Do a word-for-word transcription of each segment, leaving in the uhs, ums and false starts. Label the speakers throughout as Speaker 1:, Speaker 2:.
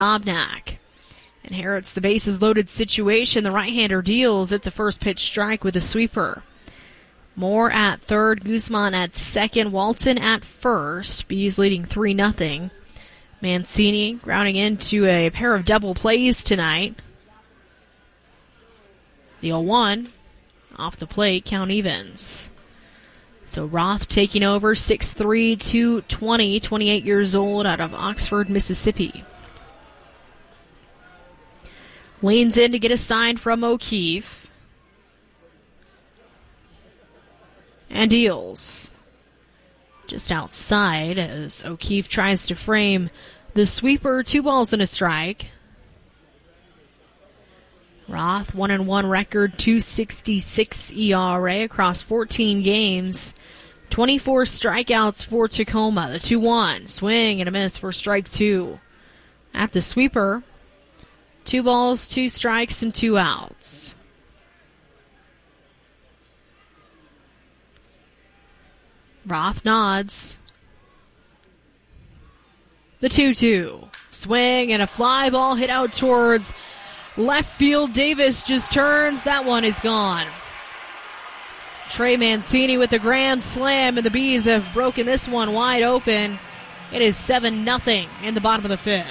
Speaker 1: Obnack. Inherits the bases loaded situation. The right-hander deals. It's a first pitch strike with a sweeper. Moore at third, Guzman at second, Walton at first. Bees leading three nothing. Mancini grounding into a pair of double plays tonight. The oh one off the plate, count evens. So Roth taking over, six three, two twenty, twenty-eight years old, out of Oxford, Mississippi. Leans in to get a sign from O'Keefe. And deals. Just outside as O'Keefe tries to frame the sweeper. Two balls and a strike. Roth, one and one record, two sixty-six E R A across fourteen games. twenty-four strikeouts for Tacoma. The two one. Swing and a miss for strike two. At the sweeper, two balls, two strikes, and two outs. Roth nods. The two two. Swing and a fly ball hit out towards left field. Davis just turns. That one is gone. Trey Mancini with a grand slam, and the Bees have broken this one wide open. It is seven nothing in the bottom of the fifth.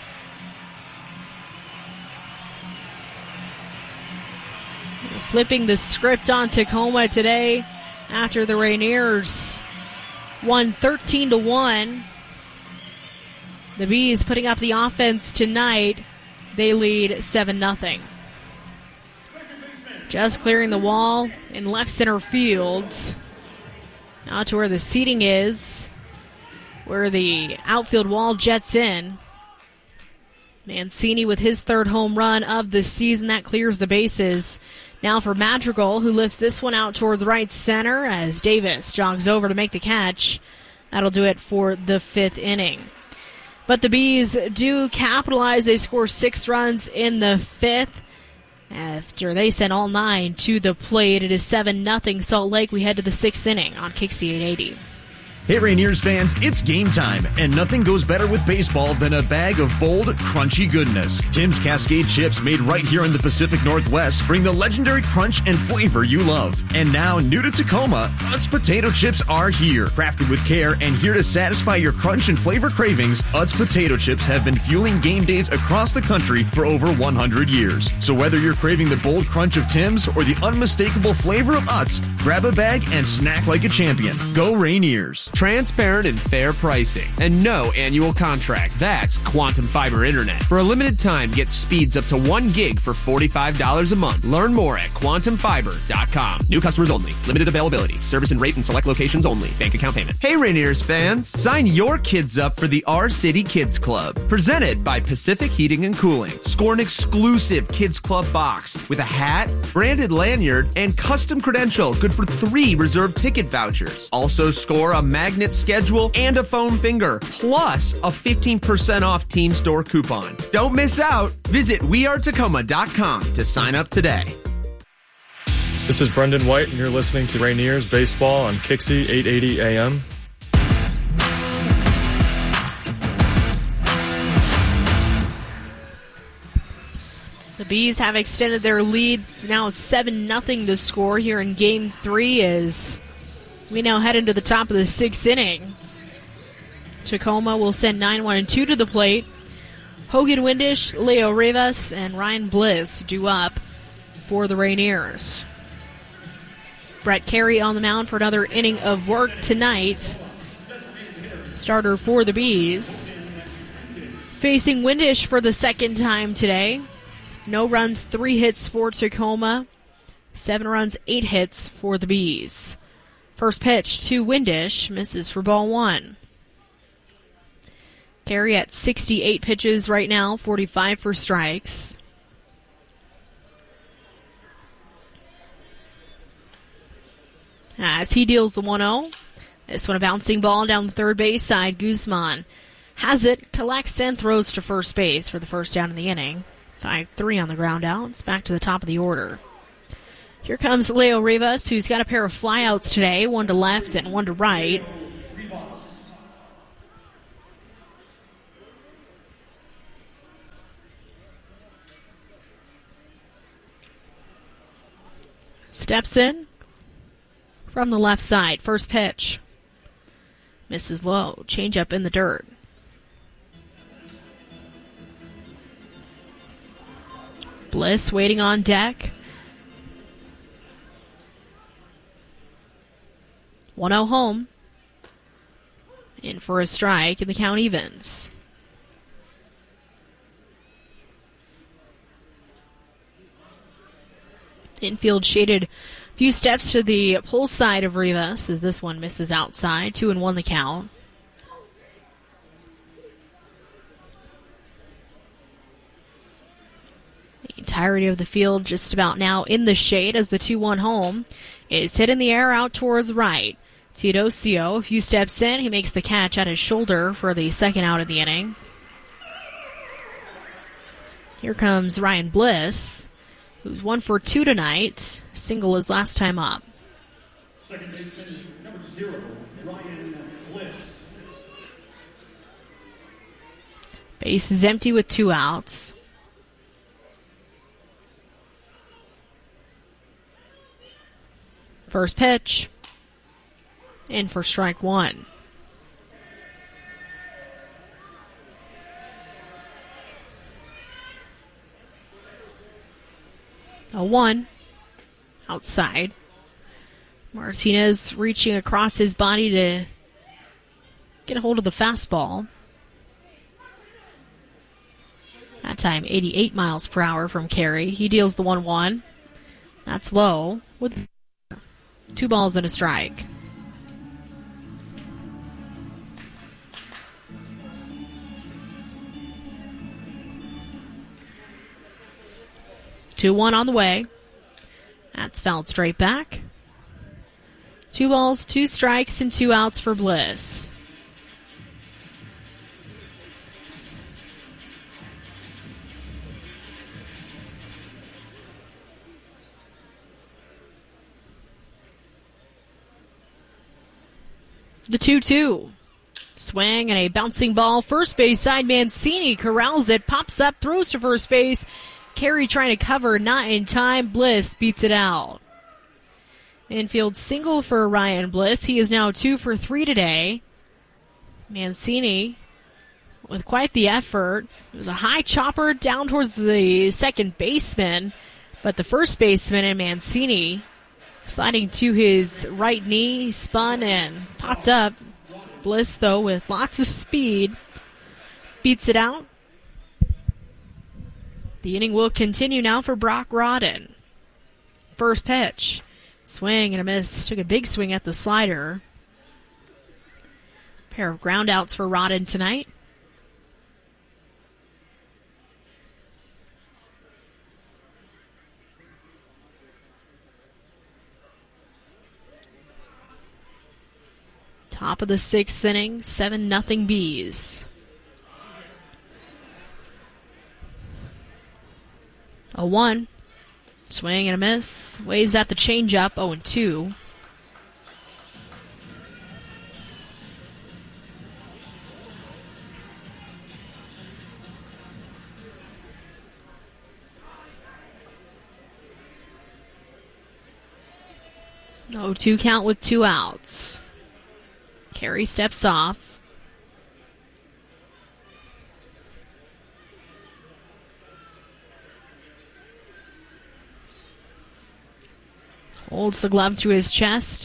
Speaker 1: Flipping the script on Tacoma today after the Rainiers won thirteen to one. The Bees putting up the offense tonight. They lead seven nothing. Just clearing the wall in left center field. Now to where the seating is, where the outfield wall jets in. Mancini with his third home run of the season. That clears the bases. Now for Madrigal, who lifts this one out towards right center as Davis jogs over to make the catch. That'll do it for the fifth inning. But the Bees do capitalize. They score six runs in the fifth after they sent all nine to the plate. It is seven nothing Salt Lake. We head to the sixth inning on Kixie eight eighty.
Speaker 2: Hey Rainiers fans, it's game time, and nothing goes better with baseball than a bag of bold, crunchy goodness. Tim's Cascade chips, made right here in the Pacific Northwest, bring the legendary crunch and flavor you love. And now, new to Tacoma, Utz potato chips are here. Crafted with care and here to satisfy your crunch and flavor cravings, Utz potato chips have been fueling game days across the country for over one hundred years. So whether you're craving the bold crunch of Tim's or the unmistakable flavor of Utz, grab a bag and snack like a champion. Go Rainiers.
Speaker 3: Transparent and fair pricing, and no annual contract. That's Quantum Fiber Internet. For a limited time, get speeds up to one gig for forty-five dollars a month. Learn more at quantum fiber dot com. New customers only. Limited availability. Service and rate in select locations only. Bank account payment.
Speaker 4: Hey Rainiers fans, sign your kids up for the Our City Kids Club. Presented by Pacific Heating and Cooling. Score an exclusive Kids Club box with a hat, branded lanyard, and custom credential good for three reserved ticket vouchers. Also score a magnet schedule and a foam finger, plus a fifteen percent off team store coupon. Don't miss out. Visit we are tacoma dot com to sign up today.
Speaker 5: This is Brendan White, and you're listening to Rainiers Baseball on Kixie eight eighty A M.
Speaker 1: The Bees have extended their lead. It's now seven nothing the score here in Game three as we now head into the top of the sixth inning. Tacoma will send nine one and two to the plate. Hogan Windish, Leo Rivas, and Ryan Bliss due up for the Rainiers. Brett Carey on the mound for another inning of work tonight. Starter for the Bees. Facing Windish for the second time today. No runs, three hits for Tacoma. Seven runs, eight hits for the Bees. First pitch to Windish, misses for ball one. Carey at sixty-eight pitches right now, forty-five for strikes. As he deals the one oh. This one a bouncing ball down the third base side. Guzman has it, collects and throws to first base for the first down in the inning. five three on the ground out. It's back to the top of the order. Here comes Leo Rivas, who's got a pair of flyouts today, one to left and one to right. Steps in from the left side. First pitch. Misses low. Change up in the dirt. Bliss waiting on deck. one oh home. In for a strike, and the count evens. Infield shaded a few steps to the pull side of Rivas as this one misses outside. Two and one the count. The entirety of the field just about now in the shade as the two one home is hit in the air out towards right. Teodosio, a few steps in, he makes the catch at his shoulder for the second out of the inning. Here comes Ryan Bliss, who's one for two tonight. Single his last time up.
Speaker 6: Second baseman, number zero, Ryan Bliss.
Speaker 1: Base is empty with two outs. First pitch. In for strike one. A one. Outside. Martinez reaching across his body to get a hold of the fastball. That time eighty-eight miles per hour from Carey. He deals the one one. That's low with two balls and a strike. two one on the way. That's fouled straight back. Two balls, two strikes, and two outs for Bliss. The two two. Swing and a bouncing ball. First base side, Mancini corrals it, pops up, throws to first base. Carey trying to cover, not in time. Bliss beats it out. Infield single for Ryan Bliss. He is now two for three today. Mancini with quite the effort. It was a high chopper down towards the second baseman, but the first baseman and Mancini sliding to his right knee, spun and popped up. Bliss, though, with lots of speed, beats it out. The inning will continue now for Brock Rodden. First pitch. Swing and a miss. Took a big swing at the slider. Pair of ground outs for Rodden tonight. Top of the sixth inning, seven nothing Bees. A one. Swing and a miss. Waves at the changeup, oh and two. oh two count with two outs. Carey steps off. Holds the glove to his chest.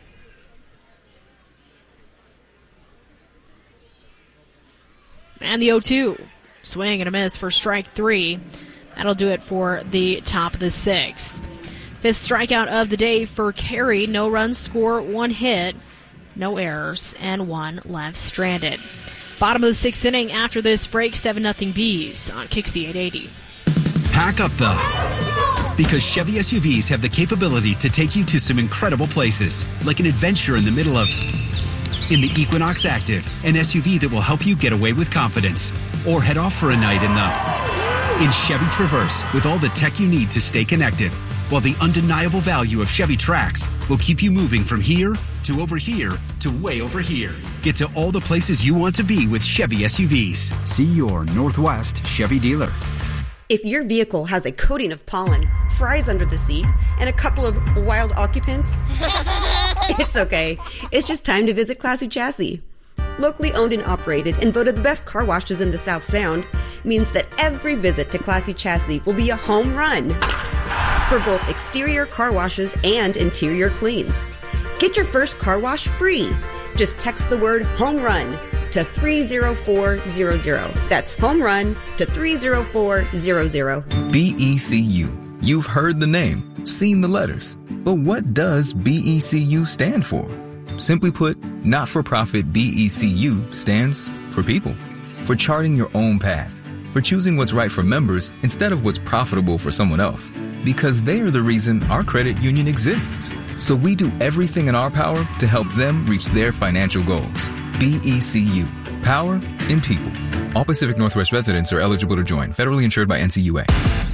Speaker 1: And the oh two. Swing and a miss for strike three. That'll do it for the top of the sixth. Fifth strikeout of the day for Carey. No runs scored, one hit, no errors, and one left stranded. Bottom of the sixth inning after this break, seven nothing Bees on Kixie eight eighty.
Speaker 7: Pack up, though, because Chevy S U Vs have the capability to take you to some incredible places, like an adventure in the middle of... In the Equinox Active, an S U V that will help you get away with confidence. Or head off for a night in the... In Chevy Traverse, with all the tech you need to stay connected. While the undeniable value of Chevy Trax will keep you moving from here to over here to way over here. Get to all the places you want to be with Chevy S U Vs. See your Northwest Chevy dealer.
Speaker 8: If your vehicle has a coating of pollen, fries under the seat, and a couple of wild occupants? It's okay. It's just time to visit Classic Chassis. Locally owned and operated and voted the best car washes in the South Sound means that every visit to Classy Chassis will be a home run for both exterior car washes and interior cleans. Get your first car wash free. Just text the word home run to three zero four zero zero. That's home run to three zero four zero zero.
Speaker 9: B E C U. You've heard the name, seen the letters. But what does B E C U stand for? Simply put, not-for-profit B E C U stands for people. For charting your own path. For choosing what's right for members instead of what's profitable for someone else. Because they are the reason our credit union exists. So we do everything in our power to help them reach their financial goals. B E C U. Power in people. All Pacific Northwest residents are eligible to join. Federally insured by N C U A.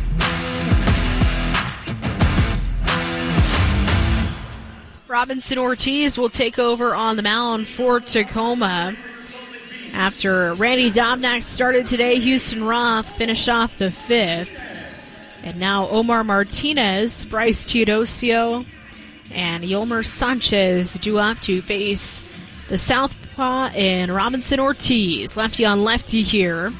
Speaker 1: Robinson Ortiz will take over on the mound for Tacoma. After Randy Dobnak started today, Houston Roth finished off the fifth. And now Omar Martinez, Bryce Teodosio, and Yolmer Sanchez due up to face the southpaw and Robinson Ortiz. Lefty on lefty here.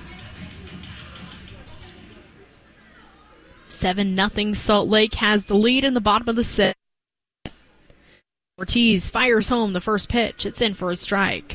Speaker 1: seven nothing Salt Lake has the lead in the bottom of the sixth. Ortiz fires home the first pitch. It's in for a strike.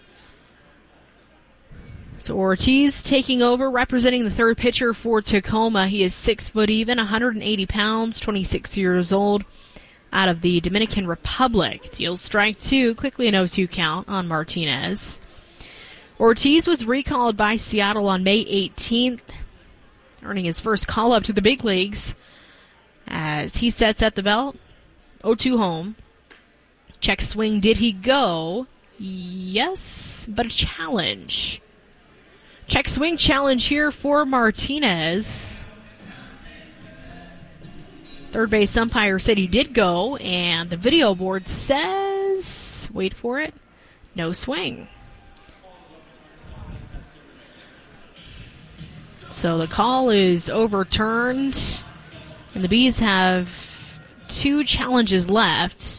Speaker 1: So Ortiz taking over, representing the third pitcher for Tacoma. He is six foot even, one hundred eighty pounds, twenty-six years old, out of the Dominican Republic. Deals strike two, quickly an oh two count on Martinez. Ortiz was recalled by Seattle on May eighteenth, earning his first call-up to the big leagues as he sets at the belt. oh two home. Check swing, did he go? Yes, but a challenge. Check swing challenge here for Martinez. Third base umpire said he did go, and the video board says, wait for it, no swing. So the call is overturned, and the Bees have two challenges left.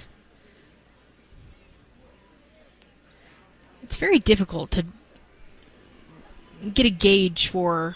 Speaker 1: It's very difficult to get a gauge for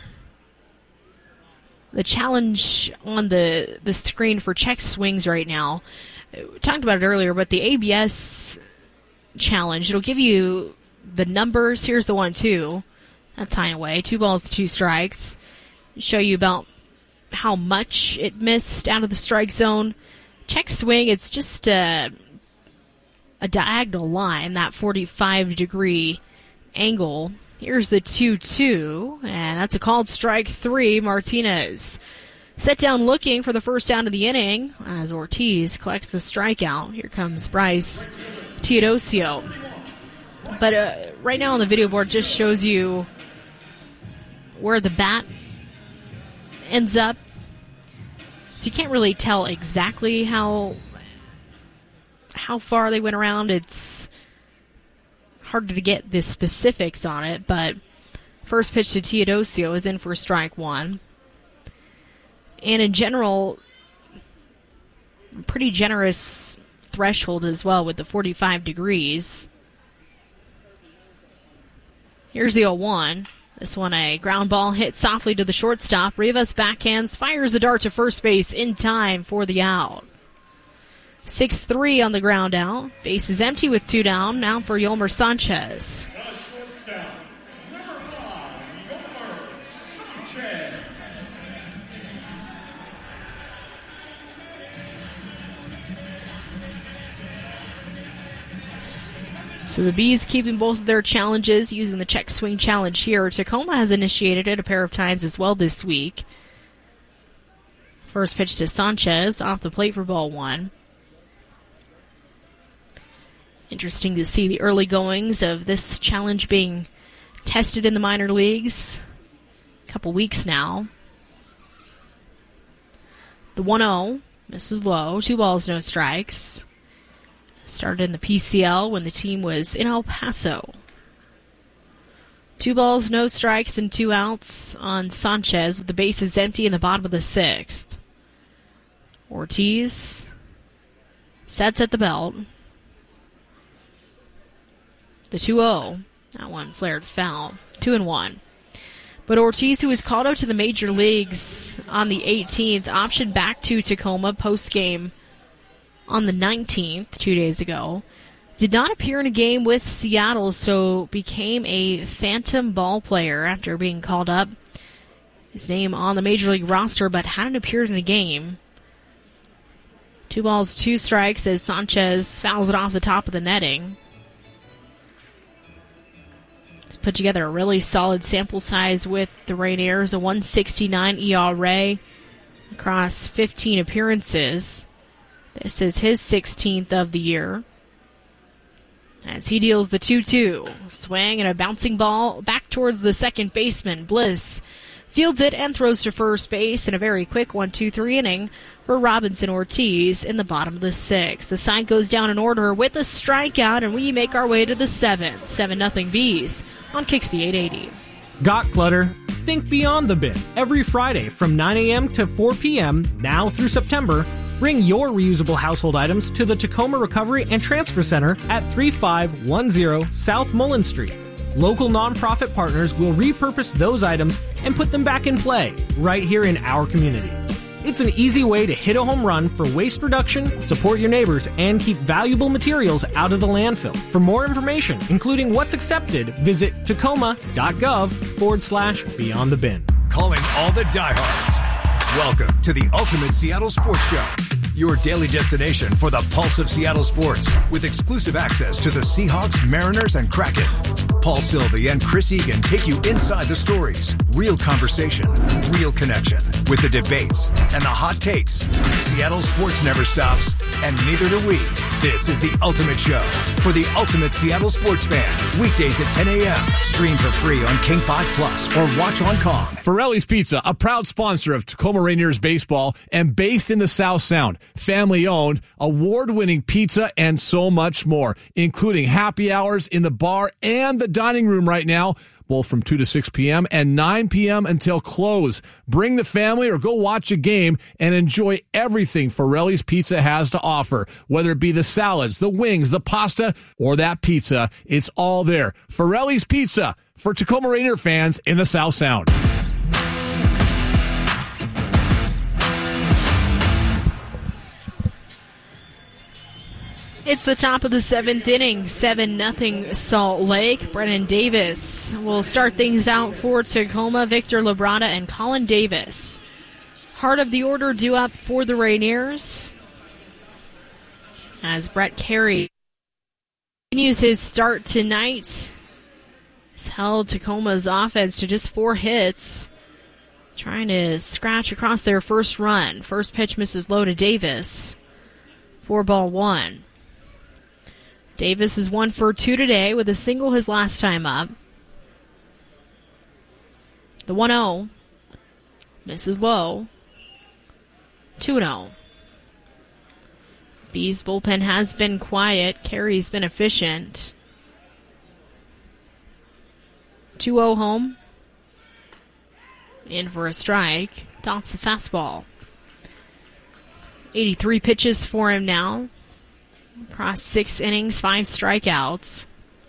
Speaker 1: the challenge on the the screen for check swings right now. We talked about it earlier, but the A B S challenge, it'll give you the numbers. Here's the one, two. That's high and away. Two balls, two strikes. Show you about how much it missed out of the strike zone. Check swing, it's just a, a diagonal line, that forty-five degree angle. Here's the two two, and that's a called strike three. Martinez set down looking for the first down of the inning as Ortiz collects the strikeout. Here comes Bryce Teodosio. But uh, right now on the video board just shows you where the bat ends up. So you can't really tell exactly how how far they went around. It's hard to get the specifics on it, but first pitch to Teodosio is in for strike one. And in general, pretty generous threshold as well with the forty-five degrees. Here's the oh one. This one a ground ball hit softly to the shortstop. Rivas backhands, fires a dart to first base in time for the out. six three on the ground out. Base is empty with two down. Now for Yolmer Sanchez. So the Bees keeping both of their challenges using the check swing challenge here. Tacoma has initiated it a pair of times as well this week. First pitch to Sanchez off the plate for ball one. Interesting to see the early goings of this challenge being tested in the minor leagues. A couple weeks now. The one oh misses low. Two balls, no strikes. Started in the P C L when the team was in El Paso. Two balls, no strikes, and two outs on Sanchez with the bases empty in the bottom of the sixth. Ortiz sets at the belt. The two oh. That one flared foul. Two and one. But Ortiz, who was called up to the major leagues on the eighteenth, optioned back to Tacoma post-game on the nineteenth, two days ago. Did not appear in a game with Seattle, so became a phantom ball player after being called up. His name on the major league roster, but hadn't appeared in a game. Two balls, two strikes as Sanchez fouls it off the top of the netting. He's put together a really solid sample size with the Rainiers, a one sixty-nine E R A across fifteen appearances. This is his sixteenth of the year. As he deals the two two. Swing and a bouncing ball back towards the second baseman. Bliss fields it and throws to first base in a very quick one two three inning for Robinson Ortiz in the bottom of the sixth. The side goes down in order with a strikeout, and we make our way to the seventh. seven nothing Bees on Kixie eight eighty.
Speaker 10: Got clutter? Think beyond the bin. Every Friday from nine a.m. to four p.m., now through September, bring your reusable household items to the Tacoma Recovery and Transfer Center at thirty-five ten South Mullen Street. Local nonprofit partners will repurpose those items and put them back in play right here in our community. It's an easy way to hit a home run for waste reduction, support your neighbors, and keep valuable materials out of the landfill. For more information, including what's accepted, visit tacoma.gov forward slash beyond the bin.
Speaker 11: Calling all the diehards. Welcome to the Ultimate Seattle Sports Show, your daily destination for the pulse of Seattle sports, with exclusive access to the Seahawks, Mariners, and Kraken. Paul Sylvie and Chris Egan take you inside the stories, real conversation, real connection, with the debates and the hot takes. Seattle sports never stops, and neither do we. This is the Ultimate Show for the ultimate Seattle sports fan. Weekdays at ten a.m. Stream for free on King five Plus or watch on Kong.
Speaker 12: Forelli's Pizza, a proud sponsor of Tacoma Rainiers baseball and based in the South Sound. Family owned, award-winning pizza, and so much more, including happy hours in the bar and the dining room right now, both from two to six p.m. and nine p.m. until close. Bring the family or go watch a game and enjoy everything Forelli's Pizza has to offer, whether it be the salads, the wings, the pasta, or that pizza. It's all there. Forelli's Pizza for Tacoma Rainier fans in the South Sound.
Speaker 1: It's the top of the seventh inning, seven nothing Salt Lake. Brennan Davis will start things out for Tacoma. Victor Labrada and Colin Davis. Heart of the order due up for the Rainiers, as Brett Carey continues his start tonight. He's held Tacoma's offense to just four hits, trying to scratch across their first run. First pitch misses low to Davis. Four ball one. Davis is one for two today with a single his last time up. The one oh. Misses low. two oh. B's bullpen has been quiet. Carey's been efficient. two oh home. In for a strike. Dots the fastball. eighty-three pitches for him now. Across six innings, five strikeouts.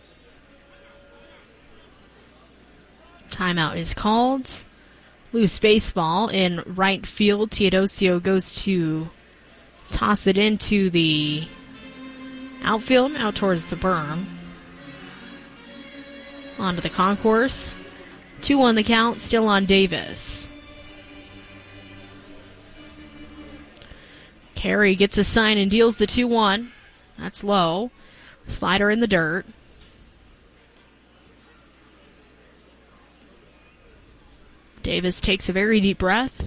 Speaker 1: Timeout is called. Loose baseball in right field. Teodosio goes to toss it into the outfield, out towards the berm. Onto the concourse. two one the count, still on Davis. Carey gets a sign and deals the two one. That's low. Slider in the dirt. Davis takes a very deep breath.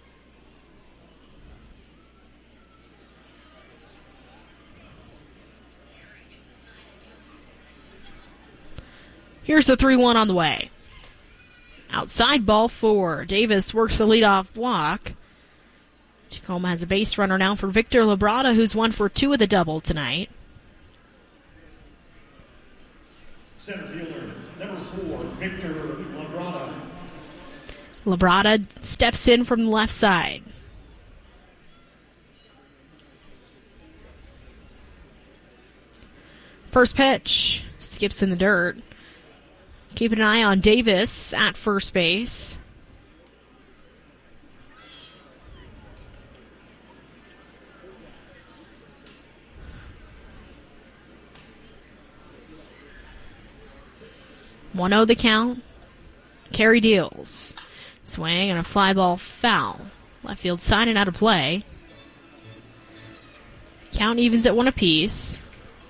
Speaker 1: Here's the three one on the way. Outside ball four. Davis works the leadoff block. Tacoma has a base runner now for Victor Labrada, who's one for two of the double tonight.
Speaker 6: Center fielder, number four, Victor Labrada.
Speaker 1: Labrada steps in from the left side. First pitch skips in the dirt. Keep an eye on Davis at first base. one oh the count. Carey deals. Swing and a fly ball foul. Left field side and out of play. Count evens at one apiece.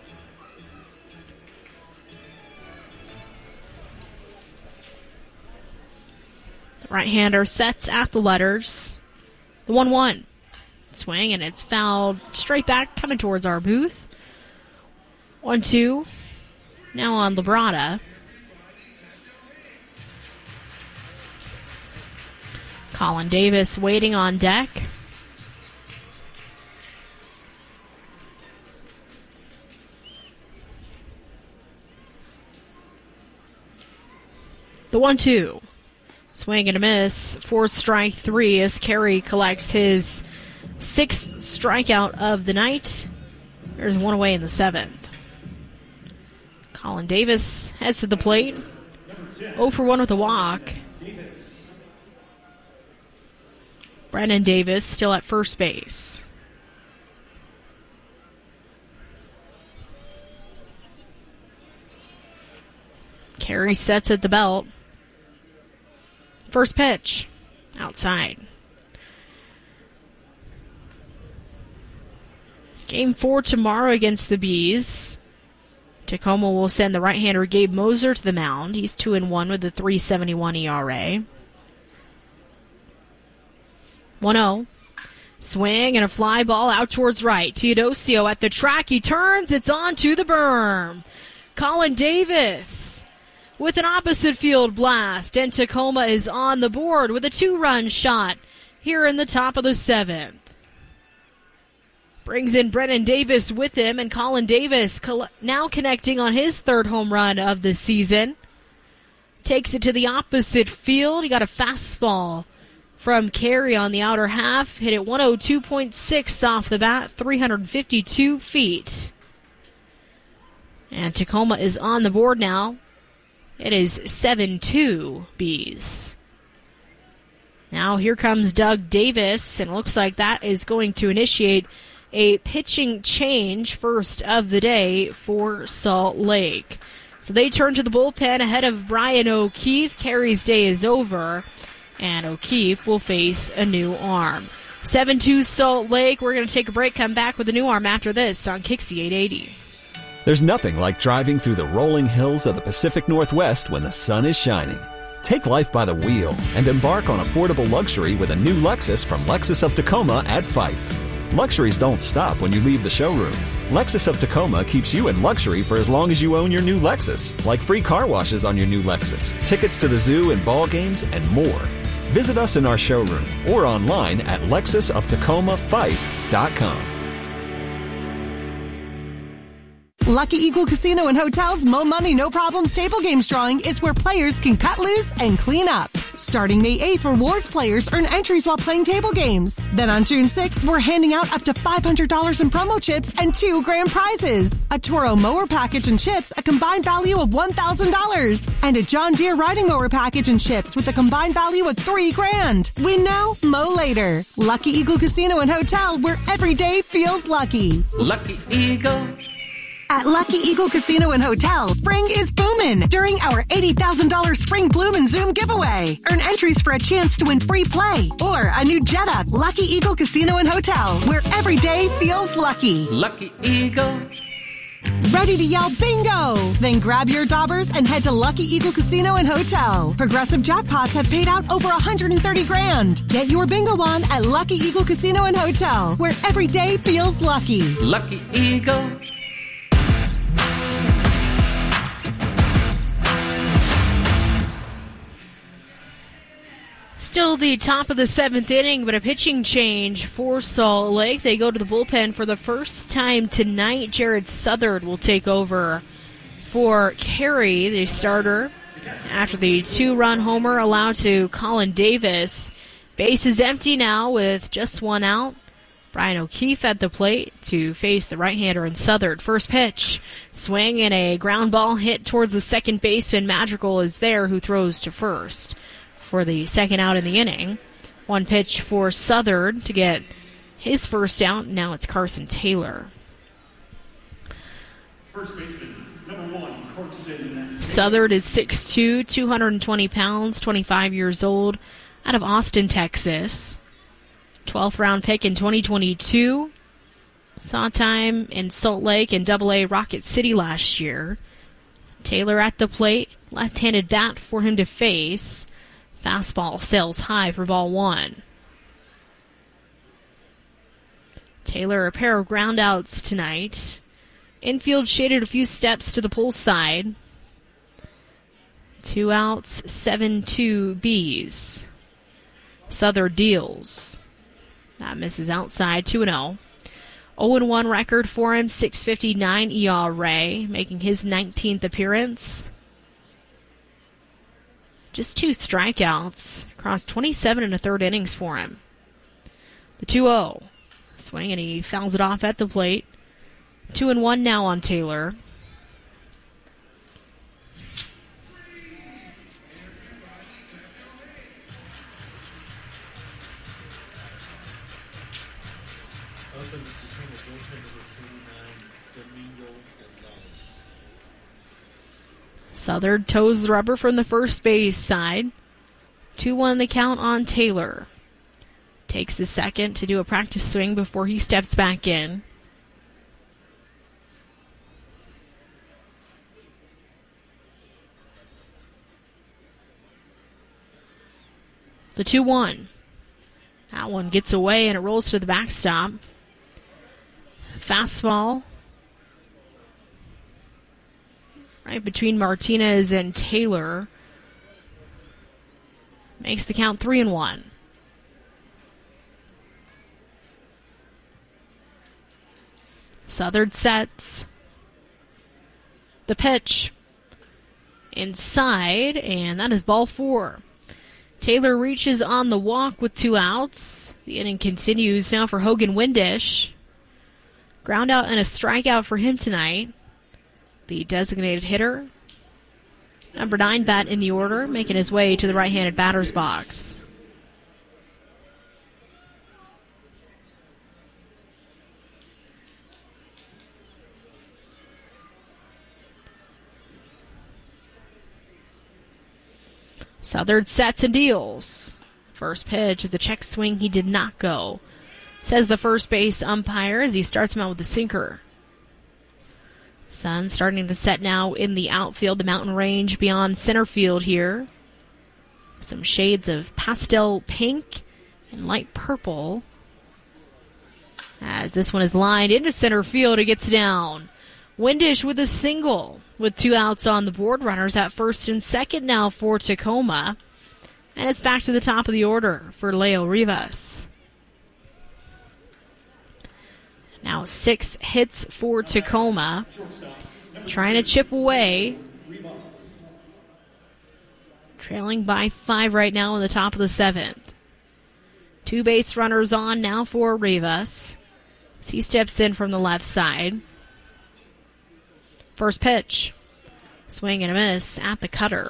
Speaker 1: The right-hander sets at the letters. The one one. Swing and it's fouled straight back coming towards our booth. one two. Now on Labrada. Colin Davis waiting on deck. The one two. Swing and a miss. Fourth strike three as Carey collects his sixth strikeout of the night. There's one away in the seventh. Colin Davis heads to the plate. oh for one with a walk. Brennan Davis still at first base. Carey sets at the belt. First pitch. Outside. Game four tomorrow against the Bees. Tacoma will send the right-hander Gabe Moser to the mound. He's two and one with a three seventy-one E R A. one oh. Swing and a fly ball out towards right. Teodosio at the track. He turns. It's on to the berm. Colin Davis with an opposite field blast. And Tacoma is on the board with a two-run shot here in the top of the seventh. Brings in Brennan Davis with him. And Colin Davis now connecting on his third home run of the season. Takes it to the opposite field. He got a fastball from Carey on the outer half. Hit it one oh two point six off the bat, three hundred fifty-two feet. And Tacoma is on the board now. It is seven two Bees. Now here comes Doug Davis, and it looks like that is going to initiate a pitching change first of the day for Salt Lake. So they turn to the bullpen ahead of Brian O'Keefe. Carey's day is over. And O'Keefe will face a new arm. seven two Salt Lake. We're going to take a break, come back with a new arm after this on Kixie eight eighty.
Speaker 13: There's nothing like driving through the rolling hills of the Pacific Northwest when the sun is shining. Take life by the wheel and embark on affordable luxury with a new Lexus from Lexus of Tacoma at Fife. Luxuries don't stop when you leave the showroom. Lexus of Tacoma keeps you in luxury for as long as you own your new Lexus, like free car washes on your new Lexus, tickets to the zoo and ball games, and more. Visit us in our showroom or online at lexus of tacoma fife dot com.
Speaker 14: Lucky Eagle Casino and Hotels Mo Money No Problems Table Games Drawing is where players can cut loose and clean up. Starting May eighth, rewards players earn entries while playing table games. Then on June sixth, we're handing out up to five hundred dollars in promo chips and two grand prizes. A Toro mower package and chips, a combined value of one thousand dollars. And a John Deere riding mower package and chips with a combined value of three grand. Win now, mow later. Lucky Eagle Casino and Hotel, where every day feels lucky.
Speaker 15: Lucky Eagle.
Speaker 14: At Lucky Eagle Casino and Hotel, spring is booming during our eighty thousand dollars Spring Bloom and Zoom giveaway. Earn entries for a chance to win free play or a new Jetta. Lucky Eagle Casino and Hotel, where every day feels lucky.
Speaker 15: Lucky Eagle.
Speaker 14: Ready to yell bingo? Then grab your daubers and head to Lucky Eagle Casino and Hotel. Progressive jackpots have paid out over one hundred thirty grand. Get your bingo on at Lucky Eagle Casino and Hotel, where every day feels lucky.
Speaker 15: Lucky Eagle.
Speaker 1: Still the top of the seventh inning, but a pitching change for Salt Lake. They go to the bullpen for the first time tonight. Jared Southard will take over for Carey, the starter, after the two-run homer allowed to Colin Davis. Base is empty now with just one out. Brian O'Keefe at the plate to face the right-hander in Southard. First pitch, swing and a ground ball hit towards the second baseman. Madrigal is there, who throws to first for the second out in the inning. One pitch for Southard to get his first out. Now it's Carson Taylor.
Speaker 6: First baseman, number one, Carson.
Speaker 1: Southard is six two, two hundred twenty pounds, twenty-five years old, out of Austin, Texas. twelfth round pick in twenty twenty-two. Saw time in Salt Lake and double A Rocket City last year. Taylor at the plate. Left-handed bat for him to face. Fastball sails high for ball one. Taylor, a pair of groundouts tonight. Infield shaded a few steps to the pull side. Two outs, seven two Bs. Southern deals. That misses outside, two and oh. oh and one record for him, six fifty-nine E R A, making his nineteenth appearance. Just two strikeouts across twenty-seven and a third innings for him. The two oh. Swing, and he fouls it off at the plate. two and one now on Taylor. Southern toes the rubber from the first base side. two one the count on Taylor. Takes the second to do a practice swing before he steps back in. The two one. That one gets away and it rolls to the backstop. Fastball. Right between Martinez and Taylor. Makes the count three and one. Southern sets. The pitch. Inside, and that is ball four. Taylor reaches on the walk with two outs. The inning continues now for Hogan Windish. Ground out and a strikeout for him tonight. The designated hitter. Number nine bat in the order, making his way to the right-handed batter's box. Southern sets and deals. First pitch is a check swing. He did not go, says the first base umpire as he starts him out with a sinker. Sun starting to set now in the outfield, the mountain range beyond center field here. Some shades of pastel pink and light purple. As this one is lined into center field, it gets down. Windish with a single with two outs on the board. Runners at first and second now for Tacoma. And it's back to the top of the order for Leo Rivas. Now six hits for Tacoma. Trying to chip away. Trailing by five right now in the top of the seventh. Two base runners on now for Rivas. As he steps in from the left side. First pitch. Swing and a miss at the cutter.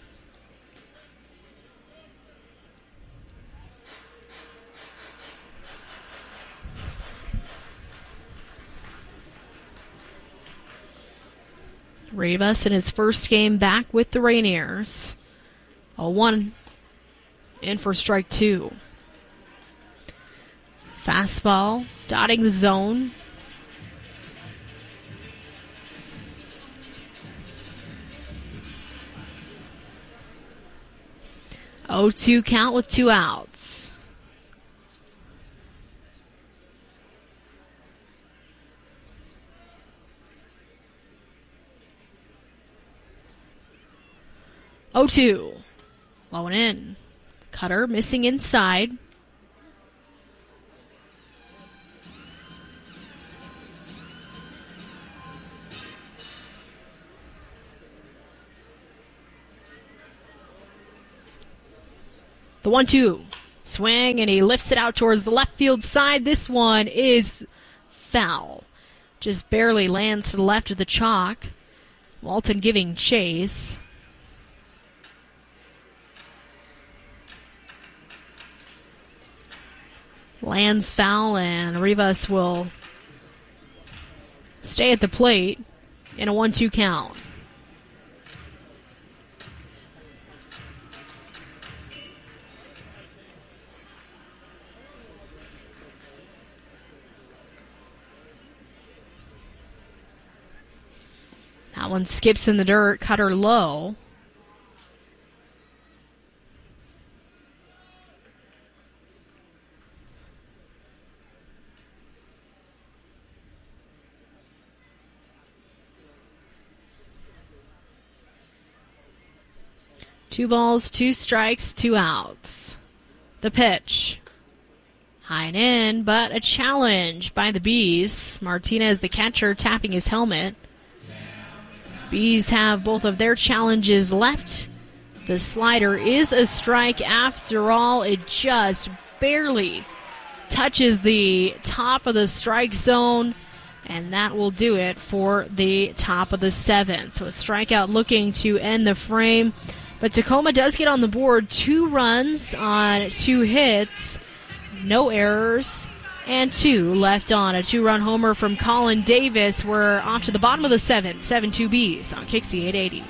Speaker 1: Rivas in his first game back with the Rainiers. oh one in for strike two. Fastball dotting the zone. oh two count with two outs. oh two. Low and in. Cutter missing inside. The one two. Swing, and he lifts it out towards the left field side. This one is foul. Just barely lands to the left of the chalk. Walton giving chase. Lands foul, and Rivas will stay at the plate in a one two count. That one skips in the dirt, cutter low. Two balls, two strikes, two outs. The pitch. High and in, but a challenge by the Bees. Martinez, the catcher, tapping his helmet. Bees have both of their challenges left. The slider is a strike after all. It just barely touches the top of the strike zone, and that will do it for the top of the seventh. So a strikeout looking to end the frame. But Tacoma does get on the board. Two runs on two hits, no errors, and two left on. A two-run homer from Colin Davis. We're off to the bottom of the seventh. seven two Bees on Kixie eight eighty.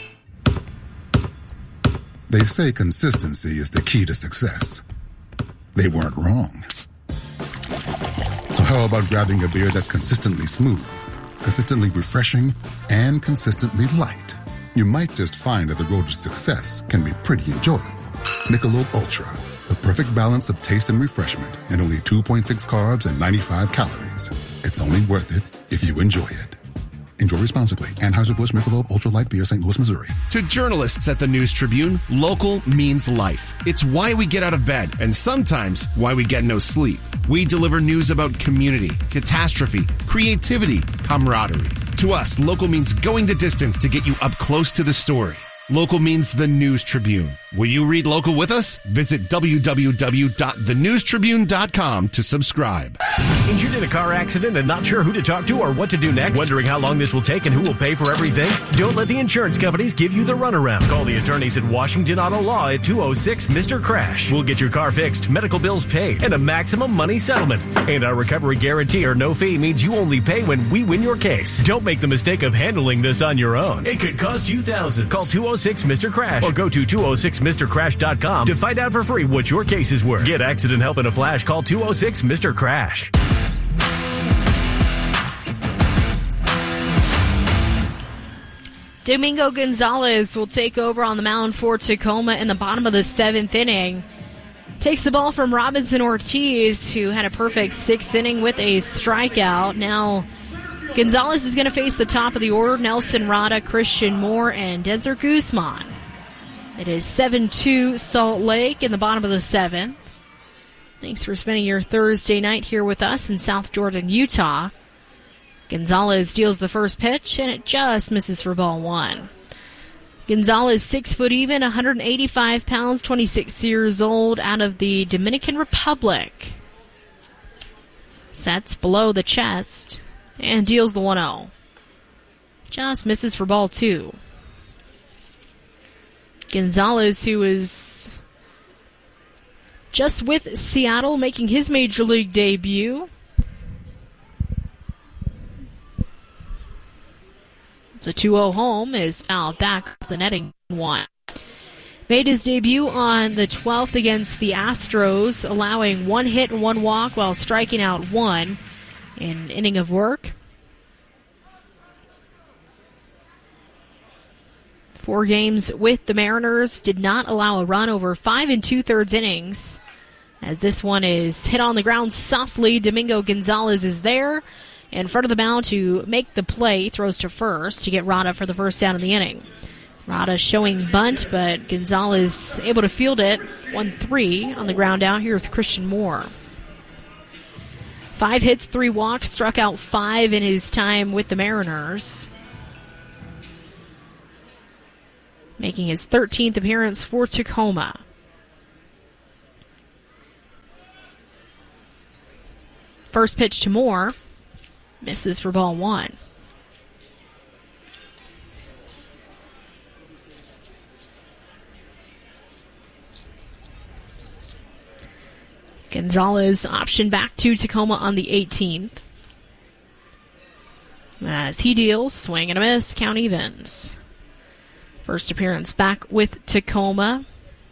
Speaker 16: They say consistency is the key to success. They weren't wrong. So how about grabbing a beer that's consistently smooth, consistently refreshing, and consistently light? You might just find that the road to success can be pretty enjoyable. Michelob Ultra, the perfect balance of taste and refreshment, and only two point six carbs and ninety-five calories. It's only worth it if you enjoy it. Enjoy responsibly. Anheuser-Busch Michelob Ultra Light Beer, Saint Louis, Missouri.
Speaker 17: To journalists at the News Tribune, local means life. It's why we get out of bed, and sometimes why we get no sleep. We deliver news about community, catastrophe, creativity, camaraderie. To us, local means going the distance to get you up close to the story. Local means the News Tribune. Will you read local with us? Visit w w w dot the news tribune dot com to subscribe.
Speaker 18: Injured in a car accident and not sure who to talk to or what to do next? Wondering how long this will take and who will pay for everything? Don't let the insurance companies give you the runaround. Call the attorneys at Washington Auto Law at two oh six Mister Crash. We'll get your car fixed, medical bills paid, and a maximum money settlement. And our recovery guarantee or no fee means you only pay when we win your case. Don't make the mistake of handling this on your own. It could cost you thousands. Call two oh six Mister Crash or go to two oh six Mister Crash dot com to find out for free what your case is worth. Get accident help in a flash. Call two oh six Mister Crash.
Speaker 1: Domingo Gonzalez will take over on the mound for Tacoma in the bottom of the seventh inning. Takes the ball from Robinson Ortiz, who had a perfect sixth inning with a strikeout. Now Gonzalez is going to face the top of the order, Nelson Rada, Christian Moore, and Denzer Guzman. It is seven two Salt Lake in the bottom of the seventh. Thanks for spending your Thursday night here with us in South Jordan, Utah. Gonzalez deals the first pitch, and it just misses for ball one. Gonzalez, six foot even, one hundred eighty-five pounds, twenty-six years old, out of the Dominican Republic. Sets below the chest and deals the one oh. Just misses for ball two. Gonzalez, who is just with Seattle, making his major league debut. The two oh home is fouled back the netting one. Made his debut on the twelfth against the Astros, allowing one hit and one walk while striking out one in an inning of work. Four games with the Mariners, did not allow a run over five and two-thirds innings. As this one is hit on the ground softly, Domingo Gonzalez is there in front of the mound to make the play. Throws to first to get Rada for the first down of the inning. Rada showing bunt, but Gonzalez able to field it. one three on the ground out. Here's Christian Moore. Five hits, three walks, struck out five in his time with the Mariners. Making his thirteenth appearance for Tacoma. First pitch to Moore. Misses for ball one. Gonzalez option back to Tacoma on the eighteenth. As he deals, swing and a miss, count evens. First appearance back with Tacoma.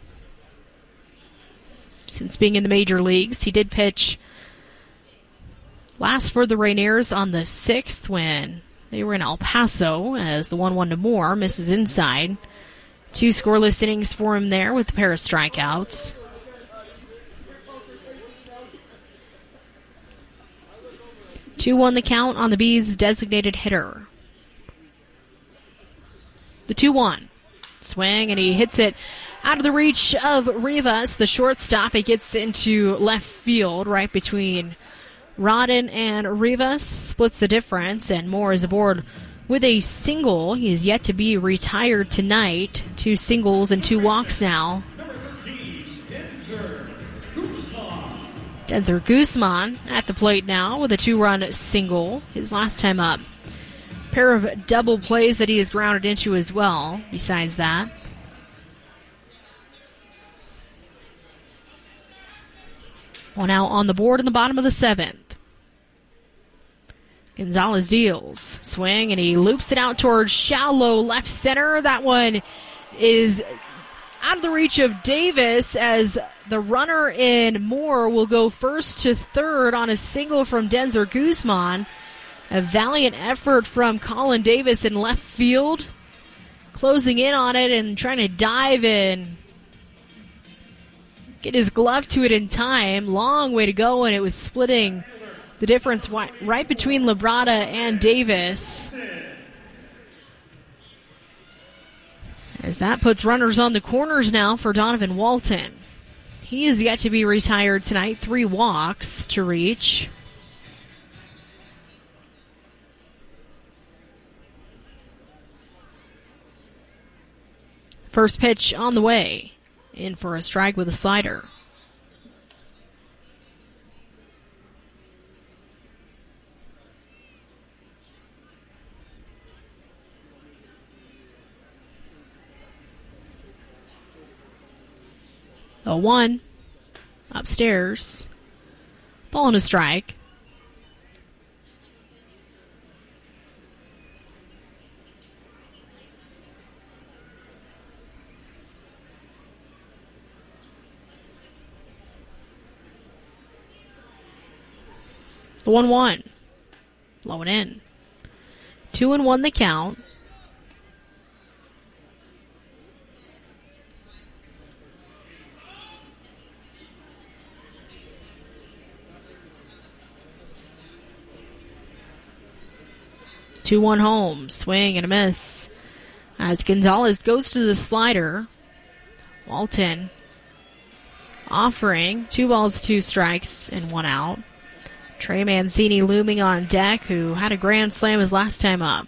Speaker 1: Since being in the major leagues, he did pitch last for the Rainiers on the sixth when they were in El Paso, as the one one to Moore misses inside. Two scoreless innings for him there with a pair of strikeouts. two one the count on the Bees' designated hitter. The two one. Swing, and he hits it out of the reach of Rivas, the shortstop. It gets into left field right between Rodden and Rivas. Splits the difference, and Moore is aboard with a single. He is yet to be retired tonight. Two singles and two walks now. Denzer Guzman at the plate now with a two-run single. His last time up. Pair of double plays that he has grounded into as well, besides that. One out on the board in the bottom of the seventh. Gonzalez deals. Swing, and he loops it out towards shallow left center. That one is out of the reach of Davis, as the runner in Moore will go first to third on a single from Denzer Guzman. A valiant effort from Colin Davis in left field, closing in on it and trying to dive in. Get his glove to it in time. Long way to go, and it was splitting the difference right between Labrada and Davis. As that puts runners on the corners now for Donovan Walton. He is yet to be retired tonight. Three walks to reach. First pitch on the way. In for a strike with a slider. A one. Upstairs. Ball and a strike. The one one. Low and in. Two and one the count. two one home. Swing and a miss. As Gonzalez goes to the slider. Walton offering two balls, two strikes, and one out. Trey Mancini looming on deck, who had a grand slam his last time up.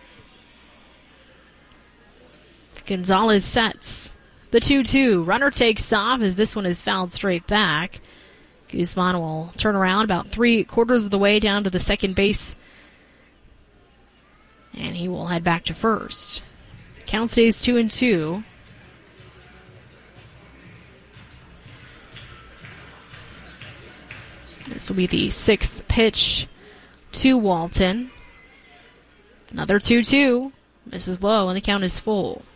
Speaker 1: Gonzalez sets the two two. Runner takes off as this one is fouled straight back. Guzman will turn around about three quarters of the way down to the second base, and he will head back to first. Count stays two and two. This will be the sixth pitch to Walton. Another two two. Misses low, and the count is full.